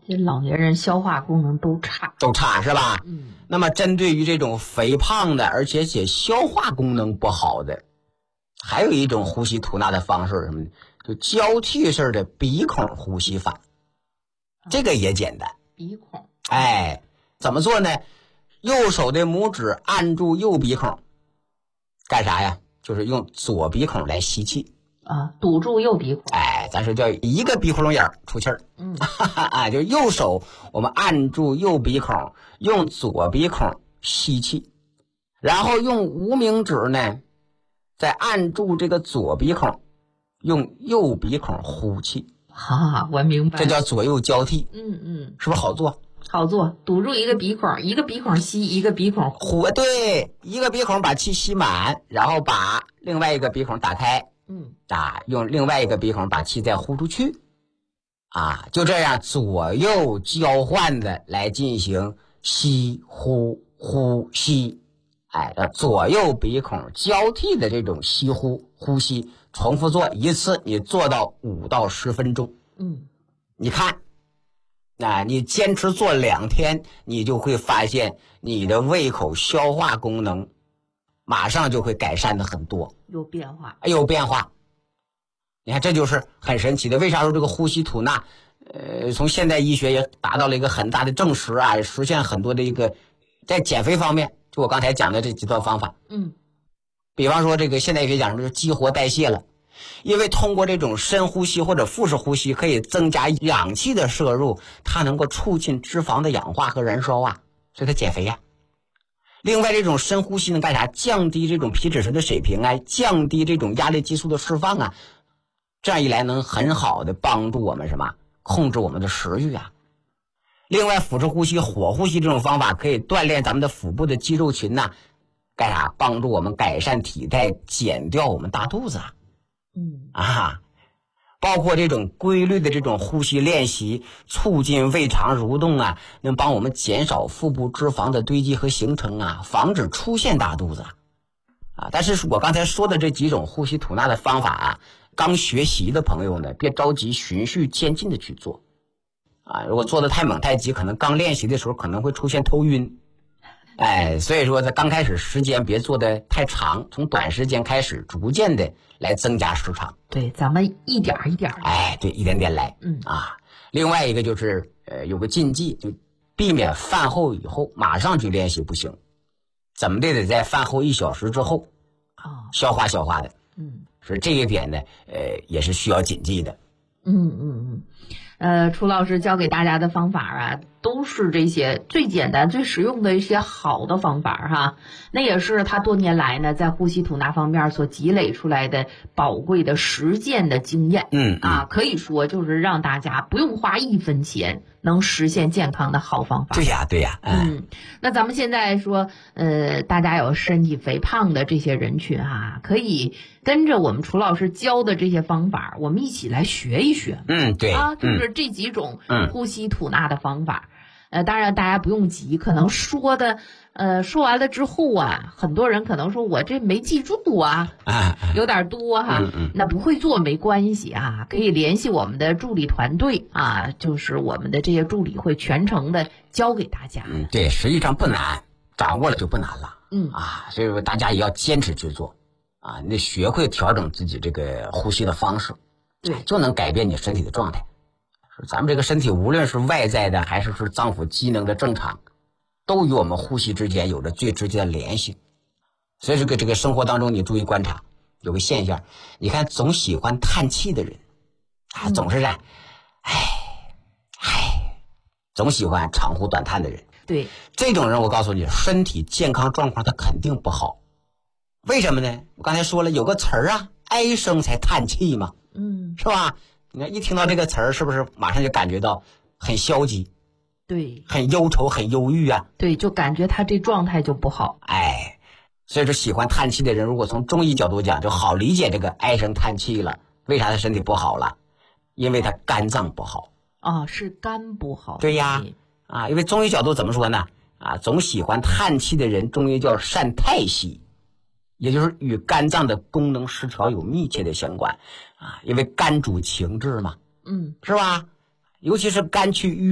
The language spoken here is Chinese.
这老年人消化功能都差是吧？那么针对于这种肥胖的，而且消化功能不好的，还有一种呼吸吐纳的方式，什么呢？就交替式的鼻孔呼吸法，这个也简单。 鼻孔， 怎么做呢？右手的拇指按住右鼻孔，干啥呀？就是用左鼻孔来吸气啊，堵住右鼻孔。 咱说叫一个鼻窟窿眼出气儿。就右手我们按住右鼻孔，用左鼻孔吸气，然后用无名指呢，再按住这个左鼻孔，用右鼻孔呼气。 我明白了， 这叫左右交替。是不是好做？ 好做，堵住一个鼻孔，一个鼻孔吸，一个鼻孔呼。对，一个鼻孔把气吸满，然后把另外一个鼻孔打开。用另外一个鼻孔把气再呼出去。就这样左右交换的来进行吸呼呼吸。左右鼻孔交替的这种吸呼吸，重复做一次，你做到5到10分钟。你看，你坚持做2天，你就会发现你的胃口消化功能马上就会改善的很多， 有变化。 你看，这就是很神奇的。为啥说这个呼吸吐纳从现代医学也达到了一个很大的证实实现很多的一个在减肥方面，就我刚才讲的这几段方法。比方说这个现代医学讲什么，就是激活代谢了。因为通过这种深呼吸或者腹式呼吸，可以增加氧气的摄入，它能够促进脂肪的氧化和燃烧所以它减肥另外，这种深呼吸能干啥？降低这种皮质醇的水平降低这种压力激素的释放这样一来能很好的帮助我们控制我们的食欲另外，腹式呼吸、火呼吸这种方法可以锻炼咱们的腹部的肌肉群干啥？帮助我们改善体态，减掉我们大肚子包括这种规律的这种呼吸练习，促进胃肠蠕动能帮我们减少腹部脂肪的堆积和形成防止出现大肚子但是我刚才说的这几种呼吸吐纳的方法刚学习的朋友呢，别着急，循序渐进的去做如果做的太猛太急，可能刚练习的时候可能会出现头晕所以说在刚开始时间别做的太长，从短时间开始，逐渐的来增加时长。 对，咱们一点一点对，一点点来。另外一个就是有个禁忌，就避免饭后以后马上去练习不行，怎么的得在饭后1小时之后消化的。所以这一点呢也是需要谨记的。 楚老师教给大家的方法都是这些最简单最实用的一些好的方法那也是他多年来呢在呼吸吐纳方面所积累出来的宝贵的实践的经验。可以说就是让大家不用花1分钱能实现健康的好方法。 对呀。 那咱们现在说大家有身体肥胖的这些人群可以跟着我们楚老师教的这些方法，我们一起来学一学。 对就是这几种呼吸吐纳的方法。当然大家不用急，可能说完了之后很多人可能说我这没记住有点多那不会做没关系可以联系我们的助理团队就是我们的这些助理会全程的教给大家。 对，实际上不难，掌握了就不难了。所以说大家也要坚持去做你得学会调整自己这个呼吸的方式， 对， 就能改变你身体的状态。咱们这个身体无论是外在的还是脏腑机能的正常，都与我们呼吸之间有着最直接的联系。所以这个生活当中你注意观察，有个现象，你看总喜欢叹气的人总是总喜欢长呼短叹的人， 对， 这种人我告诉你，身体健康状况他肯定不好。为什么呢？我刚才说了，有个词儿唉声才叹气嘛，是吧？你看一听到这个词儿，是不是马上就感觉到很消极？ 对， 很忧愁，很忧郁对，就感觉他这状态就不好。 所以说喜欢叹气的人，如果从中医角度讲，就好理解这个唉声叹气了。为啥他身体不好了？因为他肝脏不好。 是肝不好。 对呀，因为中医角度怎么说呢？总喜欢叹气的人，中医叫善太息，也就是与肝脏的功能失调有密切的相关因为肝主情志嘛，是吧？尤其是肝区